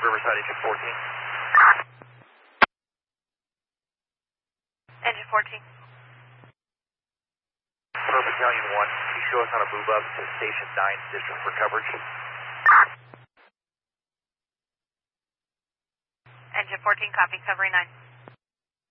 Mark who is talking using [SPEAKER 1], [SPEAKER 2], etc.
[SPEAKER 1] Riverside, engine 14.
[SPEAKER 2] Engine 14.
[SPEAKER 1] Per Battalion 1, can you show us how to move up to Station 9 District for coverage?
[SPEAKER 2] Engine 14, copy, covering 9.